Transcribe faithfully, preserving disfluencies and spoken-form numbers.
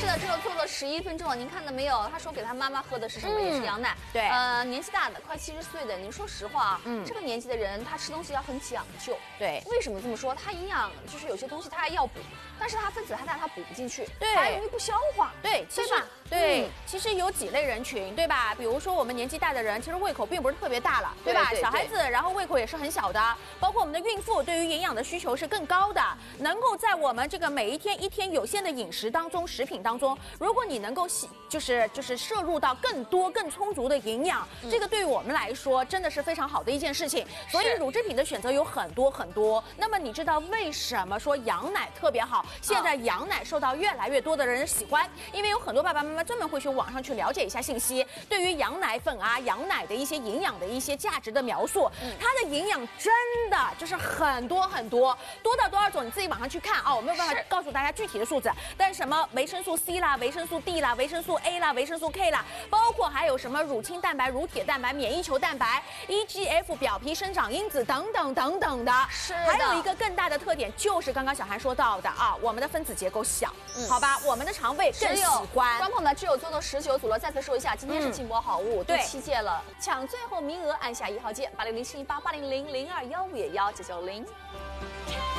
的只有做了十一分钟，您看到没有？他说给他妈妈喝的是什么？嗯、也是羊奶。 对， 呃，年纪大的，快七十岁的，您说实话，嗯，这个年纪的人他吃东西要很讲究。 对， 为什么这么说？他营养就是有些东西他要补，但是他分子太大，他补不进去， 对， 还容易不消化。 对， 对吧？ 对， 嗯、 其实有几类人群，对吧？比如说我们年纪大的人，其实胃口并不是特别大了，对吧？ 对对对小孩子，然后胃口也是很小的，包括我们的孕妇，对于营养的需求是更高的。能够在我们这个每一天一天有限的饮食当中，食品当中，如果你能够吸，就是就是摄入到更多更充足的营养，嗯、这个对于我们来说真的是非常好的一件事情。所以乳制品的选择有很多很多。那么你知道为什么说羊奶特别好？现在羊奶受到越来越多的人喜欢，因为有很多爸爸妈妈专门会去网上去了解一下信息，对于羊奶粉啊、羊奶的一些营养的一些价值的描述，嗯、它的营养真的就是很多很多，多到多少种你自己网上去看啊，我没有办法告诉大家具体的数字，但是什么维生素 C 啦、维生素 D 啦、维生素 A 啦、维生素 K 啦，包括还有什么乳清蛋白、乳铁蛋白、免疫球蛋白、E G F 表皮生长因子等等等等的。 是还有一个更大的特点就是刚刚小韩说到的啊，我们的分子结构小，嗯、好吧，我们的肠胃更喜欢。 观众朋友们，只有做到十九组了，再次说一下，今天是金博好物、嗯、第七届了，抢最后名额，按下一号键八六零七八八零零零二幺五幺九九零。